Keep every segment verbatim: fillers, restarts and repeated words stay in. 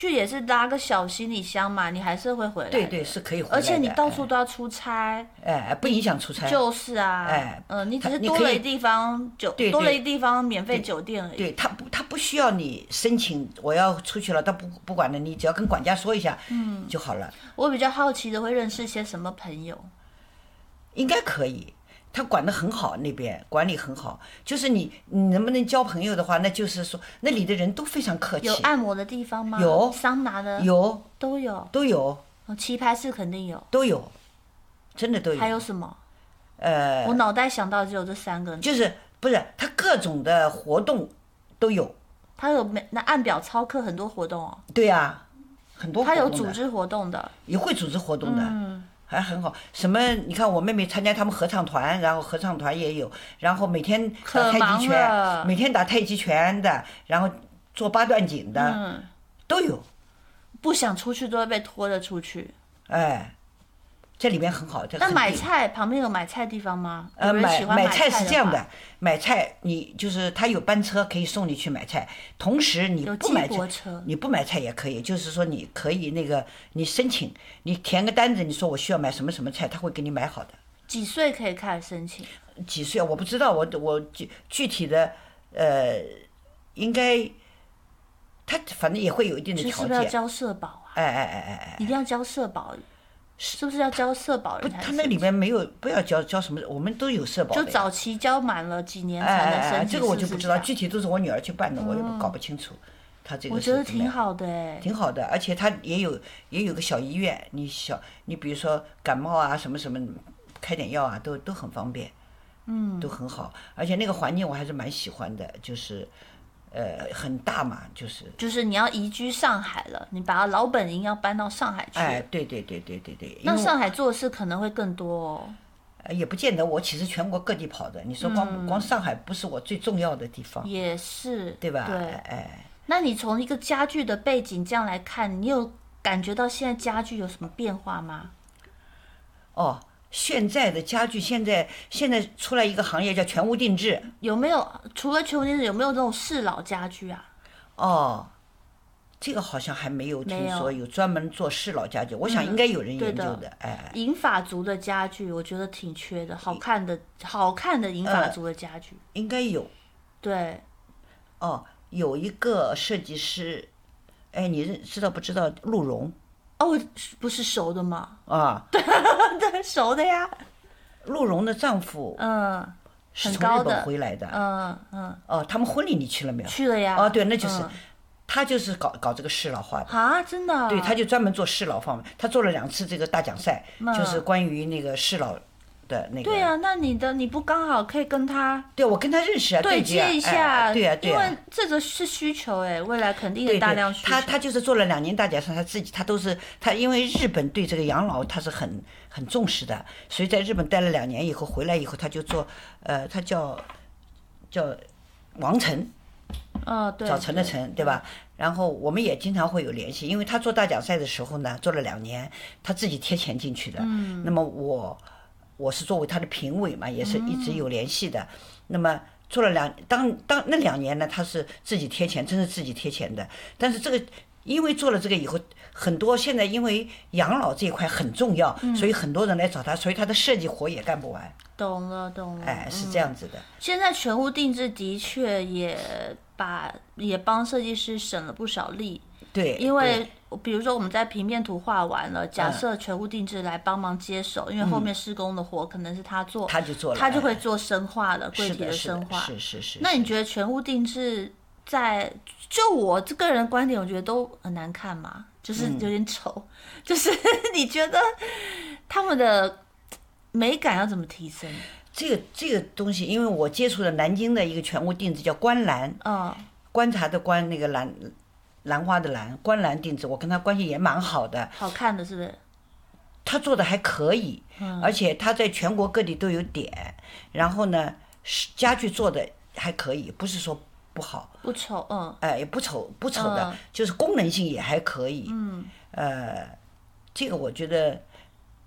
去也是拉个小行李箱嘛，你还是会回来的。 对对，是可以回来的。 而且你到处都要出差。 哎，不影响出差。 就是啊。 哎， 嗯、呃，你只是多了一地方酒， 对对多了一地方免费酒店而已。 对，他不，他不需要你申请，我要出去了，他不不管了，你只要跟管家说一下，嗯，就好了。 我比较好奇的会认识些什么朋友？ 应该可以。他管得很好，那边管理很好，就是你你能不能交朋友的话，那就是说那里的人都非常客气。 有按摩的地方吗？ 有。 桑拿的有。 都有。 都有。 棋牌室肯定有。 都有，真的都有。 还有什么？ 呃， 我脑袋想到只有这三个。 就是不是他各种的活动都有。 他有每那按表操课很多活动哦。 对呀、啊，很多活动的。 他有组织活动的。 也会组织活动的。 嗯。 还很好，什么？你看我妹妹参加他们合唱团，然后合唱团也有，然后每天打太极拳，每天打太极拳的，然后做八段锦的， 嗯、 都有。 不想出去都会被拖着出去。 哎，这里边很好。这那买菜旁边有买菜地方吗？ 呃，买买菜是这样的，买菜你就是他有班车可以送你去买菜，同时你不买菜，你不买菜也可以，就是说你可以那个你申请，你填个单子，你说我需要买什么什么菜，他会给你买好的。 几岁可以开始申请？ 几岁我不知道，我我具具体的呃，应该他反正也会有一定的条件。 是不是要交社保啊？ 哎哎哎哎哎， 一定要交社保。是不是要交社保人才？ 不，他那里面没有，不要交交什么，我们都有社保的。 就早期交满了几年才能申请。 哎哎哎，这个我就不知道，具体都是我女儿去办的，我也搞不清楚。他这个我觉得挺好的哎。 挺好的，而且他也有也有个小医院，你小你比如说感冒啊什么什么，开点药啊都都很方便， 嗯， 都很好，而且那个环境我还是蛮喜欢的，就是。呃，很大嘛，就是就是你要移居上海了，你把老本营要搬到上海去。 哎，对对对对对对。 那上海做的事可能会更多哦。 呃，也不见得，我其实全国各地跑的。你说光、嗯、光上海不是我最重要的地方。 也是。 对吧？ 对。 哎。 那你从一个家具的背景这样来看，你有感觉到现在家具有什么变化吗？ 哦。现在的家具，现在现在出来一个行业叫全屋定制， 有没有？除了全屋定制，有没有这种适老家具啊？ 哦，这个好像还没有听说有专门做适老家具，我想应该有人研究的。 嗯、 哎， 银发族的家具，我觉得挺缺的，好看的好看的银发族的家具、 呃、应该有。 对。 哦，有一个设计师，哎，你认知道不知道陆荣？ 哦，不是熟的吗？ 啊， 对对，熟的呀。 陆荣的丈夫， 嗯， 是从日本回来的。 嗯嗯。 哦，他们婚礼你去了没有？ 去了呀。 哦，对，那就是，嗯、他就是搞搞这个适老化的。 啊，真的、啊？ 对，他就专门做适老方面，他做了两次这个大奖赛，嗯、就是关于那个适老。的那个、 对啊，那你的你不刚好可以跟他对我跟他认识啊， 对接一下， 哎、对啊对啊， 因为这个是需求哎，未来肯定有大量需求。 他他就是做了两年大奖赛，他自己他都是他，因为日本对这个养老他是很很重视的，所以在日本待了两年以后回来以后，他就做呃，他叫叫王晨， 哦对， 早晨的晨 对, 对吧？然后我们也经常会有联系，因为他做大奖赛的时候呢，做了两年，他自己贴钱进去的。嗯，那么我。我是作为他的评委嘛，也是一直有联系的。嗯、那么做了两当当那两年呢，他是自己贴钱，真是自己贴钱的。但是这个因为做了这个以后，很多现在因为养老这一块很重要，嗯、所以很多人来找他，所以他的设计活也干不完。 懂了懂了。 哎，是这样子的。嗯、 现在全屋定制的确也把也帮设计师省了不少力。 对， 因为比如说我们在平面图画完了，假设全屋定制来帮忙接手，嗯、因为后面施工的活可能是他做， 他就做了， 他就会做深化了，柜体的深化。 是是 是, 是。 那你觉得全屋定制在就我这个人观点，我觉得都很难看嘛，就是有点丑，嗯、就是你觉得他们的美感要怎么提升？ 这个这个东西，因为我接触了南京的一个全屋定制叫观澜， 嗯， 观察的观那个澜。兰花的兰，观澜定制，我跟他关系也蛮好的。 好看的是不是？ 他做的还可以，嗯、而且他在全国各地都有点。然后呢，家具做的还可以，不是说不好。 不丑，嗯。 哎、呃，也不丑，不丑的，嗯、就是功能性也还可以。 嗯。 呃，这个我觉得，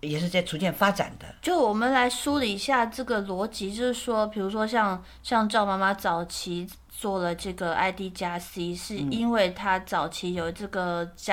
也是在逐渐发展的。 就我们来梳理一下这个逻辑，就是说，比如说像像赵妈妈早期做了这个 I D 加 C， 是因为她早期有这个家